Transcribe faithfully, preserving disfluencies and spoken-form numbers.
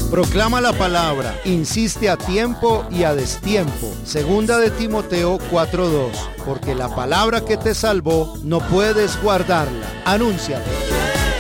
Proclama la palabra, insiste a tiempo y a destiempo. Segunda de Timoteo cuatro dos. Porque la palabra que te salvó no puedes guardarla. Anúnciala.